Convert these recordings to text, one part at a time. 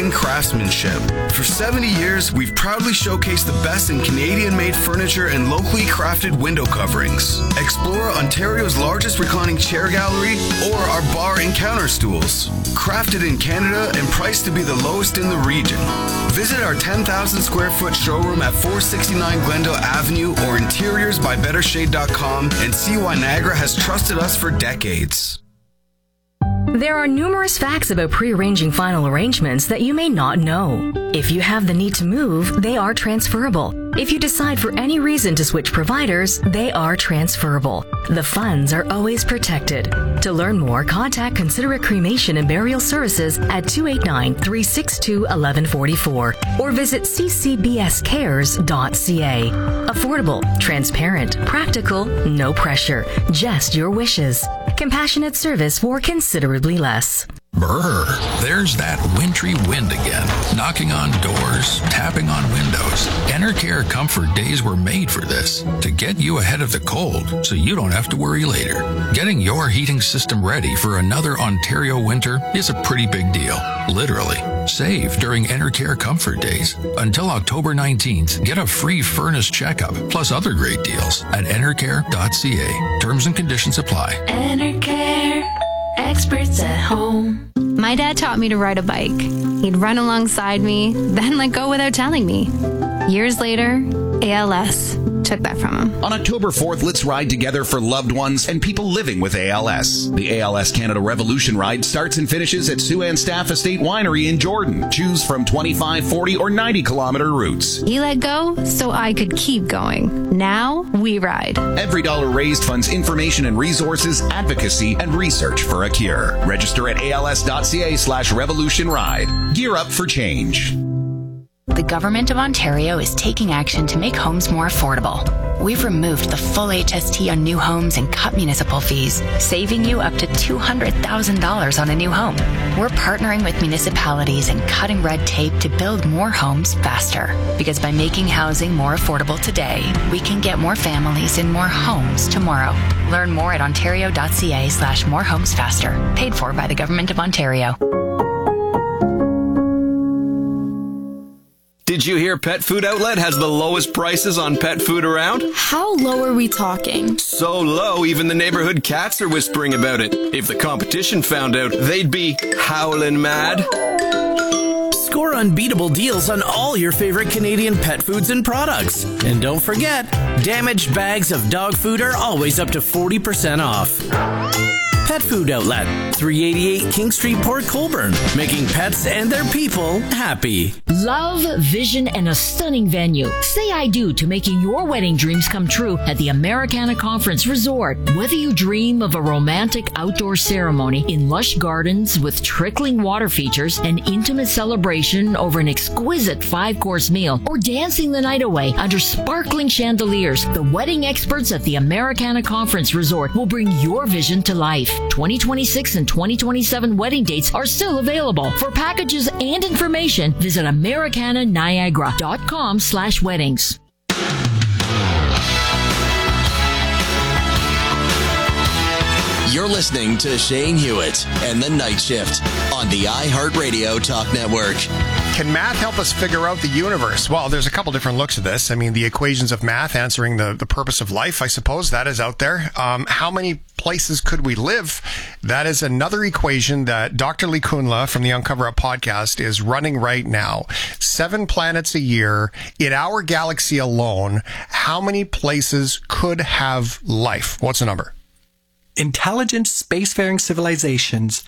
lasting craftsmanship. For 70 years, we've proudly showcased the best in Canadian-made furniture and locally crafted window coverings. Explore Ontario's largest reclining chair gallery or our bar and counter stools. Crafted in Canada and priced to be the lowest in the region. Visit our 10,000 square foot showroom at 469 Glendale Avenue or interiorsbybettershade.com and see why Niagara has trusted us for decades. There are numerous facts about pre-arranging final arrangements that you may not know. If you have the need to move, they are transferable. If you decide for any reason to switch providers, they are transferable. The funds are always protected. To learn more, contact Considerate Cremation and Burial Services at 289-362-1144 or visit ccbscares.ca. Affordable, transparent, practical, no pressure, just your wishes. Compassionate service for considerably less. Brr, there's that wintry wind again, knocking on doors, tapping on windows. Enercare Comfort Days were made for this, to get you ahead of the cold so you don't have to worry later. Getting your heating system ready for another Ontario winter is a pretty big deal, literally. Save during Enercare Comfort Days. Until October 19th, get a free furnace checkup, plus other great deals at enercare.ca. Terms and conditions apply. Enercare. Experts at home. My dad taught me to ride a bike. He'd run alongside me, then let go without telling me. Years later, ALS took that from him. On October 4th, let's ride together for loved ones and people living with ALS. The ALS Canada Revolution Ride starts and finishes at Siouxland Staff Estate Winery in Jordan. Choose from 25, 40, or 90-kilometer routes. He let go so I could keep going. Now we ride. Every dollar raised funds information and resources, advocacy, and research for a cure. Register at als.ca/revolution ride. Gear up for change. The Government of Ontario is taking action to make homes more affordable. We've removed the full HST on new homes and cut municipal fees, saving you up to $200,000 on a new home. We're partnering with municipalities and cutting red tape to build more homes faster. Because by making housing more affordable today, we can get more families in more homes tomorrow. Learn more at ontario.ca/morehomesfaster. Paid for by the Government of Ontario. Did you hear Pet Food Outlet has the lowest prices on pet food around? How low are we talking? So low, even the neighborhood cats are whispering about it. If the competition found out, they'd be howling mad. Score unbeatable deals on all your favorite Canadian pet foods and products. And don't forget, damaged bags of dog food are always up to 40% off. Pet Food Outlet, 388 King Street, Port Colborne, making pets and their people happy. Love, vision, and a stunning venue. Say I do to making your wedding dreams come true at the Americana Conference Resort. Whether you dream of a romantic outdoor ceremony in lush gardens with trickling water features, an intimate celebration over an exquisite 5-course meal, or dancing the night away under sparkling chandeliers, the wedding experts at the Americana Conference Resort will bring your vision to life. 2026 and 2027 wedding dates are still available. For packages and information, visit americananiagara.com/weddings. You're listening to Shane Hewitt and The Night Shift on the iHeartRadio Talk Network. Can math help us figure out the universe? Well, there's a couple different looks at this. I mean, the equations of math answering the purpose of life, I suppose, that is out there. How many places could we live? That is another equation that Dr. Lee Kunla from the Uncover Up podcast is running right now. 7 planets a year. In our galaxy alone, how many places could have life? What's the number? Intelligent spacefaring civilizations,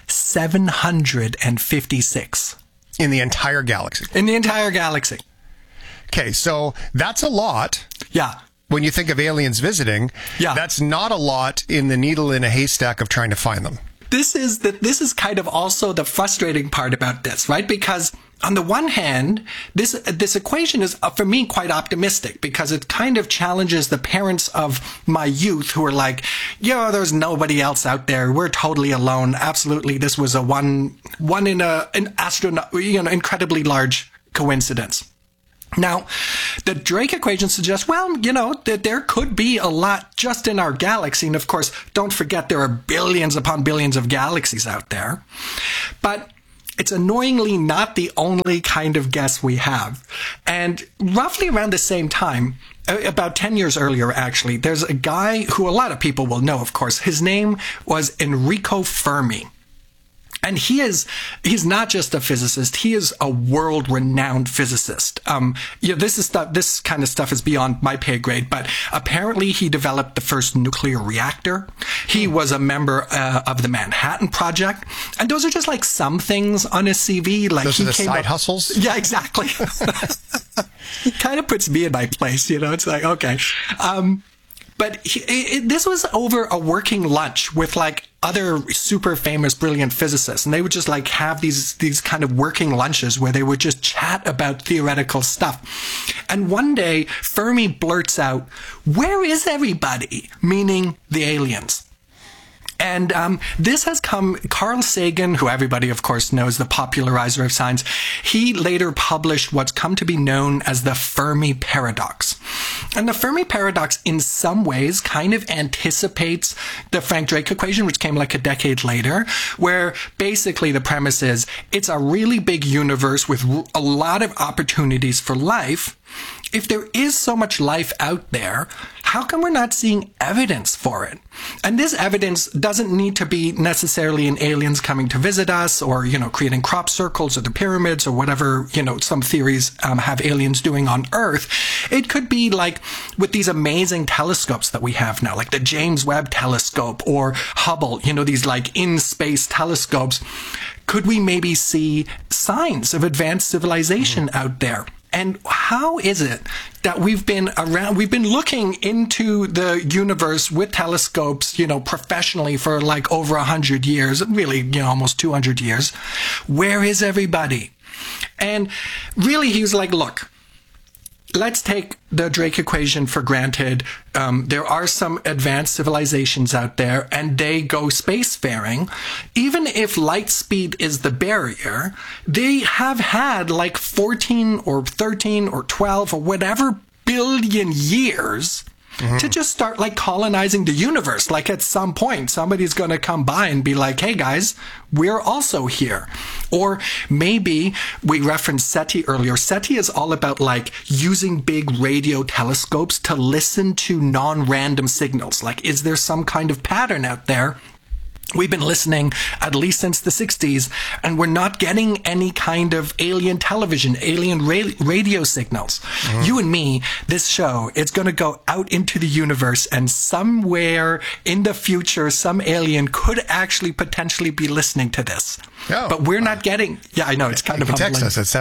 756. In the entire galaxy? In the entire galaxy. Okay, so that's a lot. Yeah. When you think of aliens visiting, that's not a lot in the needle in a haystack of trying to find them. This is kind of also the frustrating part about this, right? Because on the one hand, this equation is, for me, quite optimistic because it kind of challenges the parents of my youth who are like, there's nobody else out there. We're totally alone. Absolutely, this was a one in an incredibly large coincidence. Now, the Drake equation suggests, that there could be a lot just in our galaxy. And of course, don't forget there are billions upon billions of galaxies out there. But it's annoyingly not the only kind of guess we have. And roughly around the same time, about 10 years earlier, actually, there's a guy who a lot of people will know, of course. His name was Enrico Fermi. And he's not just a physicist, he is a world-renowned physicist. This kind of stuff is beyond my pay grade, but apparently he developed the first nuclear reactor. He was a member of the Manhattan Project. And those are just like some things on his CV. Like those are the side hustles? Yeah, exactly. It kind of puts me in my place, it's like, okay. But this was over a working lunch with like other super famous, brilliant physicists. And they would just like have these kind of working lunches where they would just chat about theoretical stuff. And one day Fermi blurts out, "Where is everybody?" Meaning the aliens. And this has come, Carl Sagan, who everybody, of course, knows, the popularizer of science, he later published what's come to be known as the Fermi paradox. And the Fermi paradox, in some ways, kind of anticipates the Frank Drake equation, which came like a decade later, where basically the premise is it's a really big universe with a lot of opportunities for life. If there is so much life out there, how come we're not seeing evidence for it? And this evidence doesn't need to be necessarily in aliens coming to visit us or, creating crop circles or the pyramids or whatever, some theories have aliens doing on Earth. It could be like with these amazing telescopes that we have now, like the James Webb Telescope or Hubble, these like in-space telescopes. Could we maybe see signs of advanced civilization out there? And how is it that we've been looking into the universe with telescopes, professionally for like over 100 years, really, almost 200 years. Where is everybody? And really, he was like, look, let's take the Drake equation for granted. There are some advanced civilizations out there and they go spacefaring. Even if light speed is the barrier, they have had like 14 or 13 or 12 or whatever billion years to just start like colonizing the universe. Like at some point, somebody's going to come by and be like, hey guys, we're also here. Or maybe we referenced SETI earlier. SETI is all about like using big radio telescopes to listen to non-random signals. Like, is there some kind of pattern out there? We've been listening at least since the 60s, and we're not getting any kind of alien television, alien radio signals. You and me, this show, it's going to go out into the universe, and somewhere in the future, some alien could actually potentially be listening to this. Oh, but we're not getting... Yeah, I know, it's kind of humbling. Text us at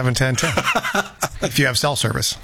71010 if you have cell service.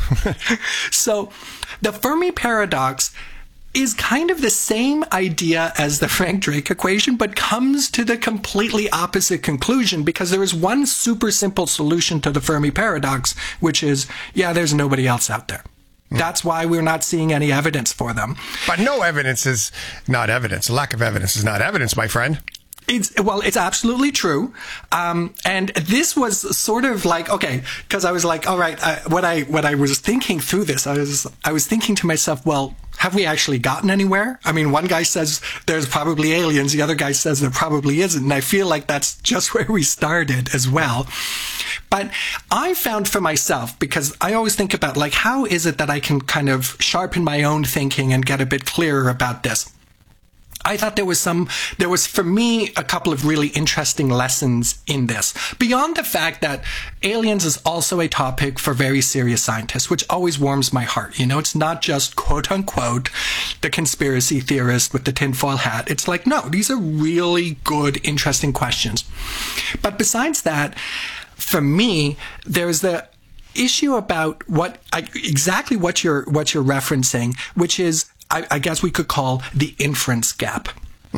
So the Fermi paradox is kind of the same idea as the Frank Drake equation, but comes to the completely opposite conclusion because there is one super simple solution to the Fermi paradox, which is, there's nobody else out there. That's why we're not seeing any evidence for them. But no evidence is not evidence. A lack of evidence is not evidence, my friend. It's absolutely true. And this was sort of like, okay, because I was like, all right, when I was thinking through this, I was thinking to myself, well, have we actually gotten anywhere? I mean, one guy says there's probably aliens. The other guy says there probably isn't. And I feel like that's just where we started as well. But I found for myself, because I always think about like, how is it that I can kind of sharpen my own thinking and get a bit clearer about this? I thought there was for me a couple of really interesting lessons in this. Beyond the fact that aliens is also a topic for very serious scientists, which always warms my heart. It's not just quote unquote the conspiracy theorist with the tinfoil hat. It's like, no, these are really good, interesting questions. But besides that, for me, there's the issue about exactly what you're referencing, which is, I guess we could call the inference gap.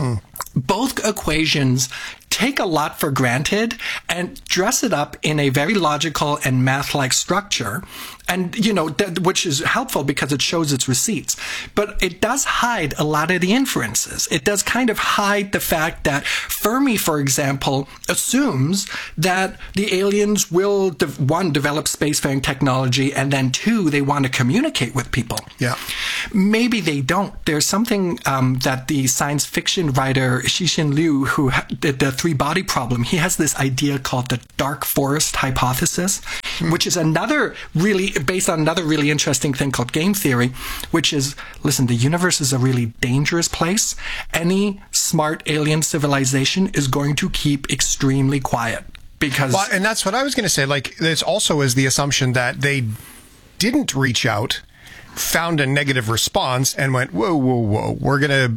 Both equations take a lot for granted and dress it up in a very logical and math-like structure. And, which is helpful because it shows its receipts. But it does hide a lot of the inferences. It does kind of hide the fact that Fermi, for example, assumes that the aliens will, one, develop spacefaring technology, and then two, they want to communicate with people. Yeah. Maybe they don't. There's something that the science fiction writer Cixin Liu, who did the 3 Lewy body problem, he has this idea called the dark forest hypothesis, which is based on another really interesting thing called game theory, which is, listen, the universe is a really dangerous place. Any smart alien civilization is going to keep extremely quiet. And that's what I was going to say. Like, this also is the assumption that they didn't reach out, found a negative response, and went, whoa, we're gonna,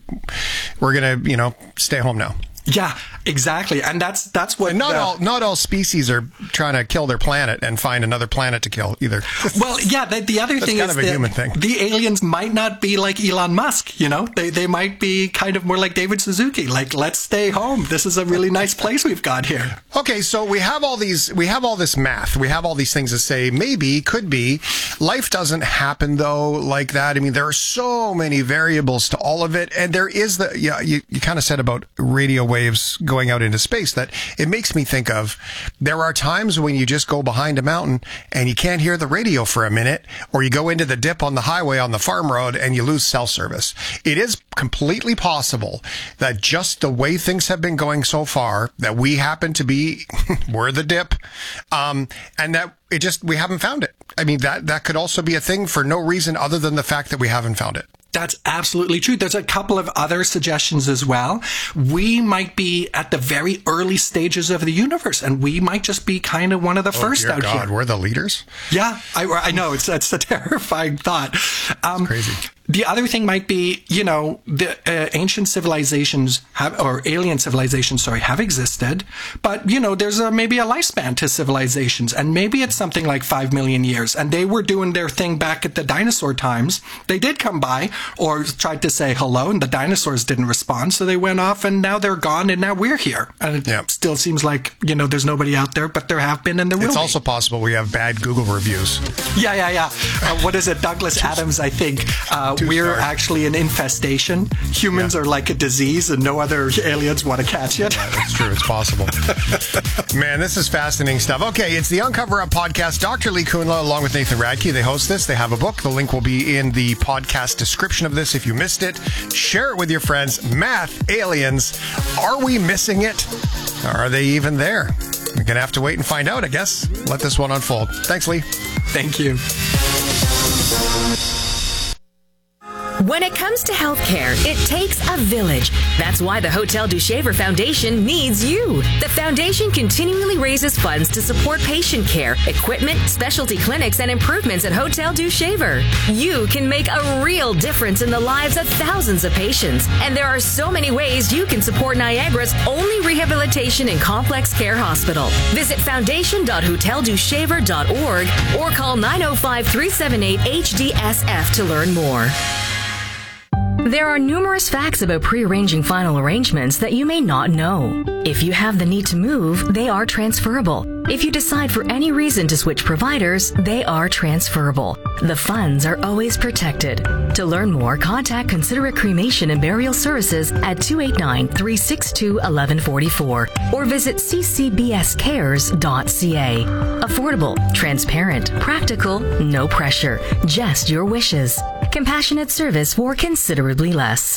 stay home now. Yeah, exactly. And that's what... And not all species are trying to kill their planet and find another planet to kill either. Well, yeah, the other thing is kind of a human thing. The aliens might not be like Elon Musk, They might be kind of more like David Suzuki, like, let's stay home. This is a really nice place we've got here. Okay, so we have all this math. We have all these things that say maybe, could be. Life doesn't happen, though, like that. I mean, there are so many variables to all of it. And there is you kind of said about radio waves going out into space, that it makes me think of, there are times when you just go behind a mountain and you can't hear the radio for a minute, or you go into the dip on the highway on the farm road and you lose cell service. It is completely possible that just the way things have been going so far, that we happen to be, we're the dip, and that we haven't found it. I mean, that could also be a thing for no reason other than the fact that we haven't found it. That's absolutely true. There's a couple of other suggestions as well. We might be at the very early stages of the universe, and we might just be kind of one of the first out here. We're the leaders? Yeah, I know. It's a terrifying thought. It's crazy. The other thing might be, the ancient civilizations alien civilizations, have existed, but, there's maybe a lifespan to civilizations, and maybe it's something like 5 million years, and they were doing their thing back at the dinosaur times. They did come by or tried to say hello, and the dinosaurs didn't respond, so they went off, and now they're gone, and now we're here. And it still seems like, there's nobody out there, but there have been, and there will be. It's also possible we have bad Google reviews. Yeah. What is it? Douglas Adams, I think, we're actually an infestation. Humans are like a disease, and no other aliens want to catch it. Yeah, that's true. It's possible. Man, this is fascinating stuff. Okay, it's the Uncover Up podcast. Dr. Lee Kuhnla, along with Nathan Radke, they host this. They have a book. The link will be in the podcast description of this if you missed it. Share it with your friends. Math, aliens, are we missing it? Or are they even there? We're going to have to wait and find out, I guess. Let this one unfold. Thanks, Lee. Thank you. When it comes to healthcare, it takes a village. That's why the Hotel du Shaver Foundation needs you. The foundation continually raises funds to support patient care, equipment, specialty clinics, and improvements at Hotel du Shaver. You can make a real difference in the lives of thousands of patients. And there are so many ways you can support Niagara's only rehabilitation and complex care hospital. Visit foundation.hoteldushaver.org or call 905-378-HDSF to learn more. There are numerous facts about pre-arranging final arrangements that you may not know. If you have the need to move, they are transferable. If you decide for any reason to switch providers, they are transferable. The funds are always protected. To learn more, contact Considerate Cremation and Burial Services at 289-362-1144 or visit ccbscares.ca. Affordable, transparent, practical, no pressure, just your wishes. Compassionate service for considerably less.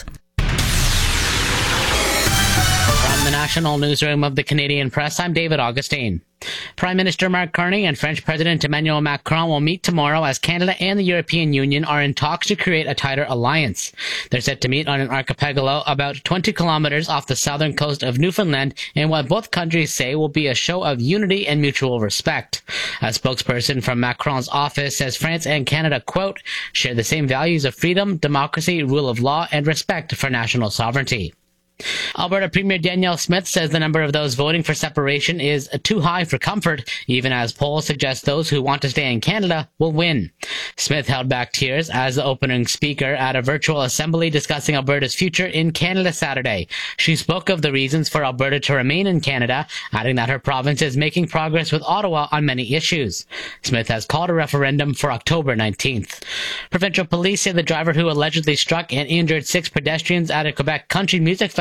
From the National Newsroom of the Canadian Press, I'm David Augustine. Prime Minister Mark Carney and French President Emmanuel Macron will meet tomorrow as Canada and the European Union are in talks to create a tighter alliance. They're set to meet on an archipelago about 20 kilometers off the southern coast of Newfoundland in what both countries say will be a show of unity and mutual respect. A spokesperson from Macron's office says France and Canada, quote, share the same values of freedom, democracy, rule of law, and respect for national sovereignty. Alberta Premier Danielle Smith says the number of those voting for separation is too high for comfort, even as polls suggest those who want to stay in Canada will win. Smith held back tears as the opening speaker at a virtual assembly discussing Alberta's future in Canada Saturday. She spoke of the reasons for Alberta to remain in Canada, adding that her province is making progress with Ottawa on many issues. Smith has called a referendum for October 19th. Provincial police say the driver who allegedly struck and injured 6 pedestrians at a Quebec country music festival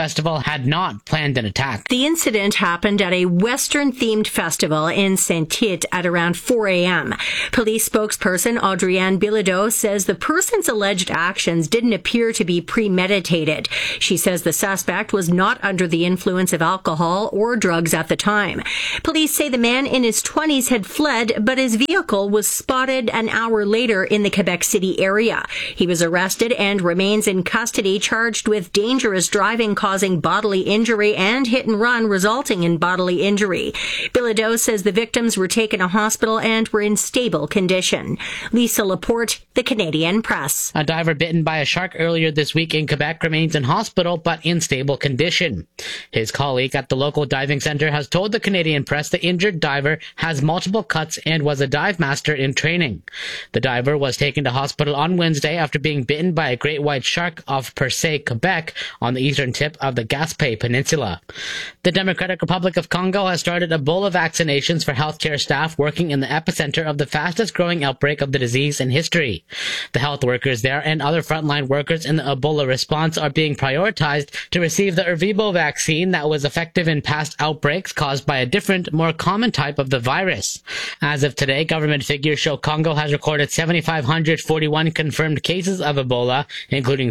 festival had not planned an attack. The incident happened at a Western-themed festival in Saint-Tite at around 4 a.m. Police spokesperson Adrienne Bilodeau says the person's alleged actions didn't appear to be premeditated. She says the suspect was not under the influence of alcohol or drugs at the time. Police say the man in his 20s had fled, but his vehicle was spotted an hour later in the Quebec City area. He was arrested and remains in custody, charged with dangerous driving causing bodily injury and hit and run resulting in bodily injury. Bilodeau says the victims were taken to hospital and were in stable condition. Lisa Laporte, The Canadian Press. A diver bitten by a shark earlier this week in Quebec remains in hospital but in stable condition. His colleague at the local diving center has told the Canadian Press the injured diver has multiple cuts and was a dive master in training. The diver was taken to hospital on Wednesday after being bitten by a great white shark off Percé, Quebec, on the eastern tip of the Gaspé Peninsula. The Democratic Republic of Congo has started Ebola vaccinations for healthcare staff working in the epicenter of the fastest-growing outbreak of the disease in history. The health workers there and other frontline workers in the Ebola response are being prioritized to receive the Ervebo vaccine that was effective in past outbreaks caused by a different, more common type of the virus. As of today, government figures show Congo has recorded 7,541 confirmed cases of Ebola, including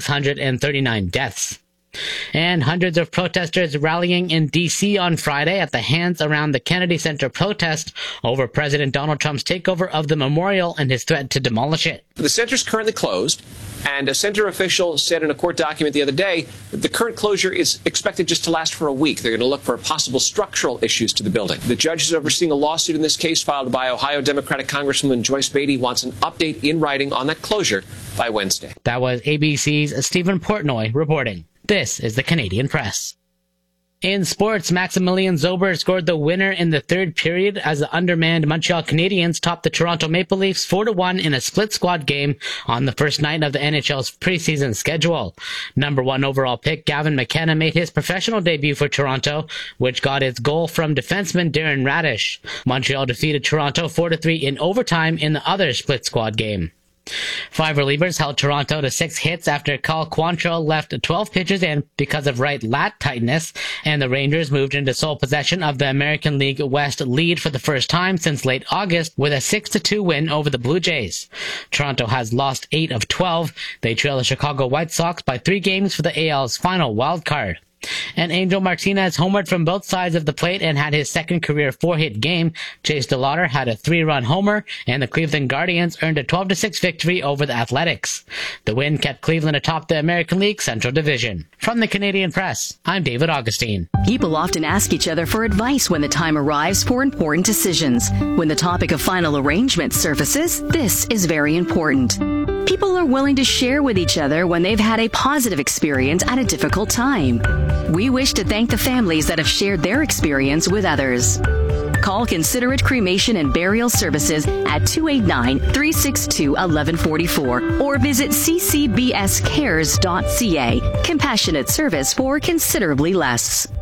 3,639 deaths. And hundreds of protesters rallying in D.C. on Friday at the Hands Around the Kennedy Center protest over President Donald Trump's takeover of the memorial and his threat to demolish it. The center's currently closed, and a center official said in a court document the other day that the current closure is expected just to last for a week. They're going to look for possible structural issues to the building. The judge is overseeing a lawsuit in this case filed by Ohio Democratic Congresswoman Joyce Beatty, wants an update in writing on that closure by Wednesday. That was ABC's Stephen Portnoy reporting. This is the Canadian Press. In sports, Maximilian Zober scored the winner in the third period as the undermanned Montreal Canadiens topped the Toronto Maple Leafs 4-1 in a split squad game on the first night of the NHL's preseason schedule. Number 1 overall pick Gavin McKenna made his professional debut for Toronto, which got its goal from defenseman Darren Radish. Montreal defeated Toronto 4-3 in overtime in the other split squad game. 5 relievers held Toronto to 6 hits after Cal Quantrill left 12 pitches in because of right lat tightness, and the Rangers moved into sole possession of the American League West lead for the first time since late August with a 6-2 win over the Blue Jays. Toronto has lost 8 of 12. They trail the Chicago White Sox by 3 games for the AL's final wild card. And Angel Martinez homered from both sides of the plate and had his second career 4-hit game. Chase DeLauder had a 3-run homer, and the Cleveland Guardians earned a 12-6 victory over the Athletics. The win kept Cleveland atop the American League Central Division. From the Canadian Press, I'm David Augustine. People often ask each other for advice when the time arrives for important decisions. When the topic of final arrangement surfaces, this is very important. People are willing to share with each other when they've had a positive experience at a difficult time. We wish to thank the families that have shared their experience with others. Call Considerate Cremation and Burial Services at 289-362-1144 or visit ccbscares.ca. Compassionate service for considerably less.